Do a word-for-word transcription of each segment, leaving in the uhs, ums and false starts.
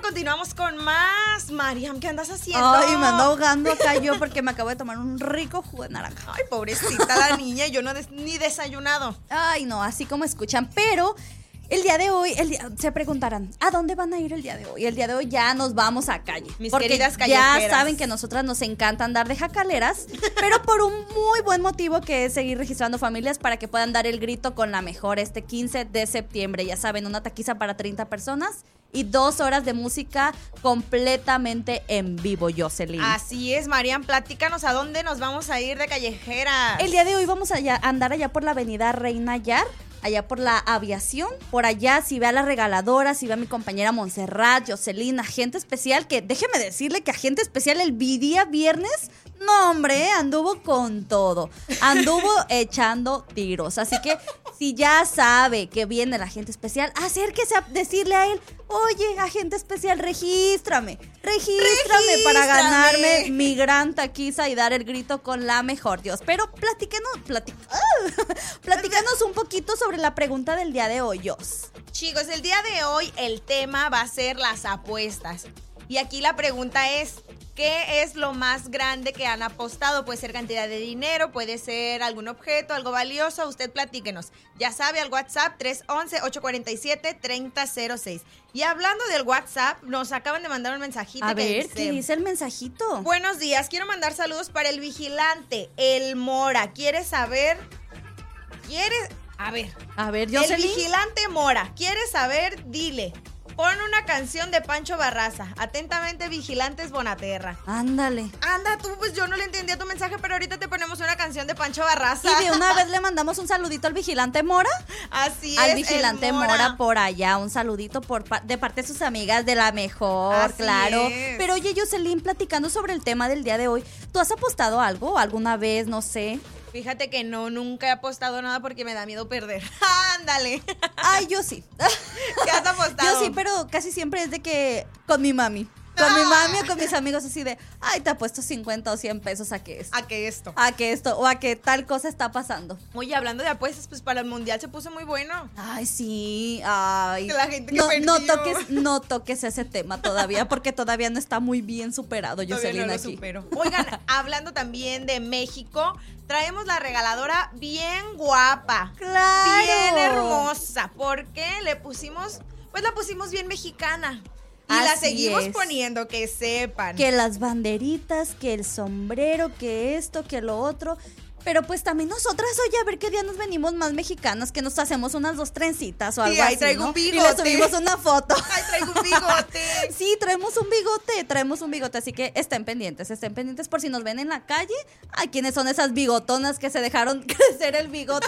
continuamos con más. Mariam, ¿qué andas haciendo? Ay, me ando ahogando acá yo porque me acabo de tomar un rico jugo de naranja. Ay, pobrecita la niña, yo no des ni desayunado. Ay, no, así como escuchan, pero el día de hoy, el día, se preguntarán, ¿a dónde van a ir el día de hoy? El día de hoy ya nos vamos a calle. Mis porque queridas callejeras. Ya saben que a nosotras nos encanta andar de jacaleras, pero por un muy buen motivo que es seguir registrando familias para que puedan dar el grito con la mejor este quince de septiembre. Ya saben, una taquiza para treinta personas y dos horas de música completamente en vivo, Jocelyn. Así es, Mariam, platícanos a dónde nos vamos a ir de callejeras. El día de hoy vamos a allá- a andar allá por la avenida Reina Yar, allá por la aviación, por allá, si ve a la regaladora, si ve a mi compañera Montserrat, Jocelyn, agente especial, que déjeme decirle que agente especial el día viernes, no hombre, ¿eh? Anduvo con todo, anduvo echando tiros, así que si ya sabe que viene el agente especial, acérquese a decirle a él, oye, agente especial, regístrame, regístrame para ganarme mi gran taquiza y dar el grito con la mejor, Dios. Pero platíquenos, platic- ¡Ah! platícanos un poquito sobre la pregunta del día de hoy, Jos. Chicos, el día de hoy el tema va a ser las apuestas. Y aquí la pregunta es, ¿qué es lo más grande que han apostado? Puede ser cantidad de dinero, puede ser algún objeto, algo valioso. Usted platíquenos. Ya sabe, al WhatsApp tres once, ocho cuarenta y siete, treinta cero seis. Y hablando del WhatsApp, nos acaban de mandar un mensajito. A que ver, dice, ¿qué dice el mensajito? buenos días, quiero mandar saludos para el vigilante, el Mora. ¿Quieres saber? ¿Quieres? A ver. A ver, El Jocelyn. vigilante Mora. ¿Quieres saber? Dile. Pon una canción de Pancho Barraza. Atentamente, Vigilantes Bonaterra. Ándale. Anda, tú, pues yo no le entendía tu mensaje, pero ahorita te ponemos una canción de Pancho Barraza. Y de una vez le mandamos un saludito al vigilante Mora. Así Al es, vigilante el Mora. por allá, un saludito por pa- de parte de sus amigas de la mejor, Así claro. es. Pero oye, Jocelyn, platicando sobre el tema del día de hoy, ¿tú has apostado algo alguna vez? No sé. Fíjate que no, nunca he apostado nada porque me da miedo perder. Ándale. Ay, yo sí. ¿Qué has apostado? Yo sí, pero casi siempre es de que con mi mami. Con mi mami o con mis amigos así de, ay, te apuesto cincuenta o cien pesos a que esto. ¿A qué esto? A que esto o a que tal cosa está pasando. Oye, hablando de apuestas, pues para el mundial se puso muy bueno. Ay, sí, ay. Que la gente que no, no perdió. toques, no toques ese tema todavía, porque todavía no está muy bien superado, Todavía Jocelyn, no lo aquí. supero. Oigan, hablando también de México, traemos la regaladora bien guapa. ¡Claro! Bien hermosa. Porque le pusimos, pues la pusimos bien mexicana. Y la Así seguimos es. poniendo, que sepan. Que las banderitas, que el sombrero, que esto, que lo otro. Pero pues también nosotras, oye, a ver qué día nos venimos más mexicanas, que nos hacemos unas dos trencitas o Sí, algo ahí así, traigo ¿no? un Y le bigote. subimos una foto. Ay, traigo un bigote. Sí, traemos un bigote, traemos un bigote, así que estén pendientes, estén pendientes por si nos ven en la calle. Ay, ¿quiénes son esas bigotonas que se dejaron crecer el bigote?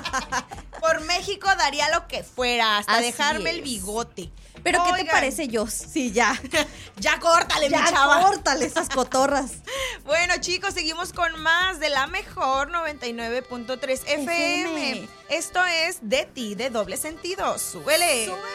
Por México daría lo que fuera, hasta Así dejarme es. el bigote. Pero ¿qué te Oigan, parece, Jos? Sí, ya. Ya córtale, Ya mi chava. córtale esas cotorras. Bueno, chicos, seguimos con más de la mejor noventa y nueve punto tres F M. F M. Esto es De Ti, de Doble Sentido. Súbele. Súbele.